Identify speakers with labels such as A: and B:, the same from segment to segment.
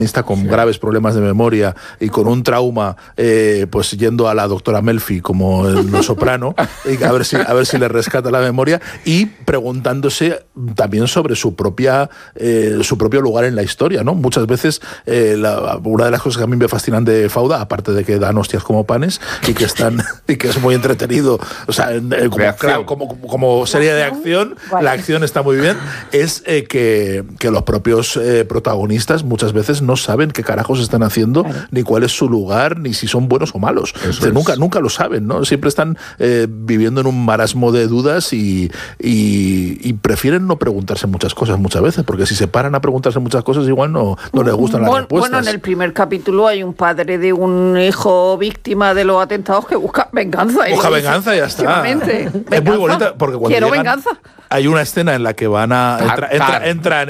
A: con graves problemas de memoria y con un trauma, pues yendo a la doctora Melfi como en Los Soprano, y a ver si le rescata la memoria, y preguntándose también sobre su propio lugar en la historia, ¿no? Muchas veces una de las cosas que a mí me fascinan de Fauda, aparte de que dan hostias como panes y que es muy entretenido, o sea, como serie de acción, la acción está muy bien, es que los propios protagonistas muchas veces no saben qué carajos están haciendo, ni cuál es su lugar, ni si son buenos o malos. Nunca lo saben, ¿no? Siempre están viviendo en un marasmo de dudas y prefieren no preguntarse muchas cosas muchas veces, porque si se paran a preguntarse muchas cosas igual no les gustan las respuestas.
B: Bueno, en el primer capítulo hay un padre de un hijo víctima de los atentados que busca venganza.
A: Busca venganza y ya está. Es muy bonita porque cuando
B: quiero
A: llegan,
B: venganza.
A: Hay una escena en la que van a entran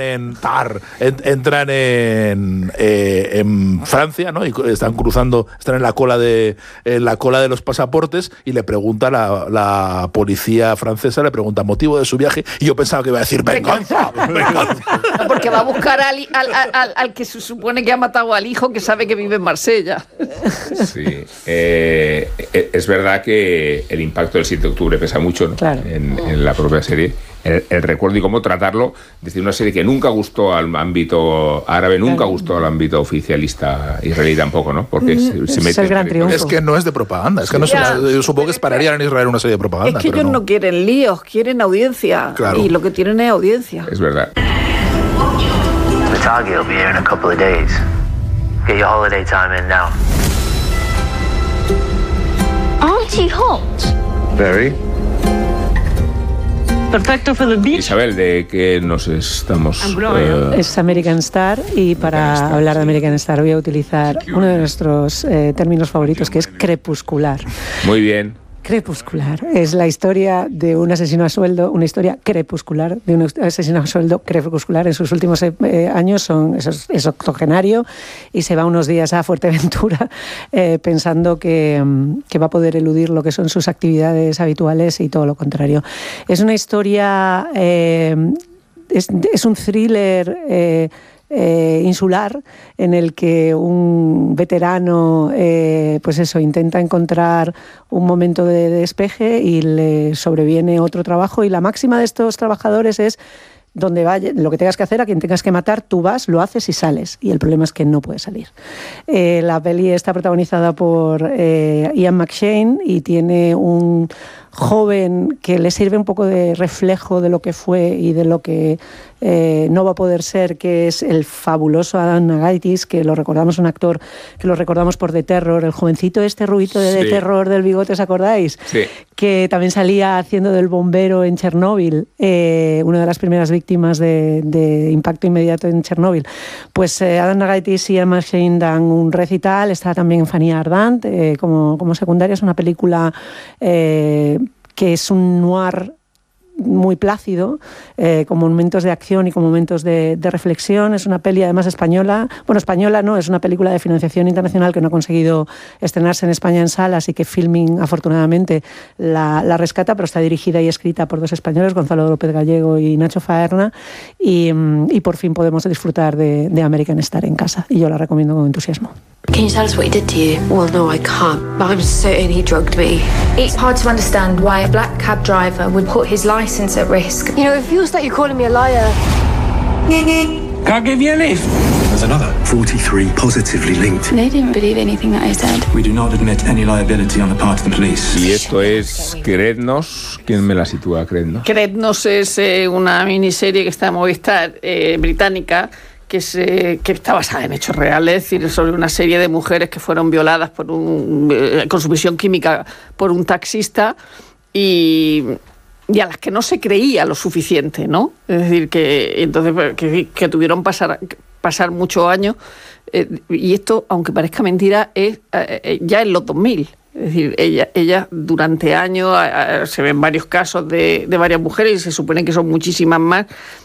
A: en Francia, ¿no? Y están en la cola de los pasaportes, y le pregunta la policía francesa, le pregunta motivo de su viaje, y yo pensaba que iba a decir venganza.
B: No, porque va a buscar al que se supone que ha matado al hijo, que sabe que vive en Marsella.
C: Sí, es verdad que el impacto del 7 de octubre pesa mucho, ¿no? Claro. En la propia serie. El recuerdo y cómo tratarlo desde una serie que nunca gustó al ámbito árabe, nunca gustó al ámbito oficialista israelí tampoco, ¿no? Porque se mete.
D: El gran triunfo.
A: Es que no es de propaganda, es que yo supongo que esperarían en Israel una serie de propaganda.
B: Es que ellos no quieren líos, quieren audiencia. Claro. Y lo que tienen es audiencia.
C: Es verdad.
E: The target will be here in a couple of days. Get your holiday time in now.
F: Aren't you hot?
E: Very.
F: Perfecto for the beach.
C: Isabel, ¿de qué nos estamos...?
D: Es American Star, y para hablar de American Star voy a utilizar uno de nuestros términos favoritos, que es crepuscular.
C: Muy bien.
D: Crepuscular. Es la historia de un asesino a sueldo, una historia crepuscular, de un asesino a sueldo crepuscular. En sus últimos años es octogenario y se va unos días a Fuerteventura pensando que va a poder eludir lo que son sus actividades habituales, y todo lo contrario. Es una historia, es un thriller insular, en el que un veterano intenta encontrar un momento de despeje y le sobreviene otro trabajo, y la máxima de estos trabajadores es: donde vaya, lo que tengas que hacer, a quien tengas que matar, tú vas, lo haces y sales. Y el problema es que no puedes salir. La peli está protagonizada por Ian McShane, y tiene un joven que le sirve un poco de reflejo de lo que fue y de lo que no va a poder ser, que es el fabuloso Adam Nagaitis, que lo recordamos, un actor que lo recordamos por The Terror, el jovencito rubito de The Terror del bigote, ¿os acordáis? Sí. Que también salía haciendo del bombero en Chernóbil, una de las primeras víctimas de impacto inmediato en Chernóbil. Pues Adam Nagaitis y Emma Shane dan un recital. Está también Fanny Ardant como secundaria. Es una película que es un noir muy plácido, con momentos de acción y con momentos de reflexión. Es una peli además española. Bueno, española no, es una película de financiación internacional que no ha conseguido estrenarse en España en salas, y que Filming afortunadamente la rescata, pero está dirigida y escrita por dos españoles, Gonzalo López Gallego y Nacho Faerna, y por fin podemos disfrutar de American Star en casa, y yo la recomiendo con entusiasmo.
G: Can you tell us what he did to you? Well, no, I can't. But I'm certain he drugged me.
H: It's hard to understand why a black cab driver would put his license at risk.
G: You know, it feels like you're calling me a liar.
I: Can't give you a lift.
J: There's another 43 positively linked.
H: They didn't believe anything that I said.
I: We do not admit any liability on the part of the police.
C: Y esto es Creednos. ¿Quién me la sitúa, Creednos?
B: Creednos es una miniserie que está en Movistar, británica, que está basada en hechos reales, es decir, sobre una serie de mujeres que fueron violadas con sumisión química por un taxista, y a las que no se creía lo suficiente, ¿no? Es decir, que entonces que tuvieron pasar muchos años, y esto, aunque parezca mentira, es ya en los 2000. Es decir, ella durante años, se ven varios casos de varias mujeres, y se supone que son muchísimas más,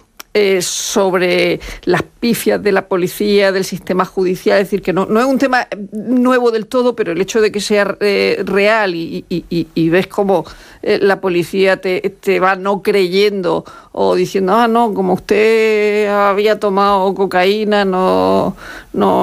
B: sobre las pifias de la policía, del sistema judicial. Es decir, que no es un tema nuevo del todo, pero el hecho de que sea real y ves cómo la policía te va no creyendo o diciendo, no, como usted había tomado cocaína, no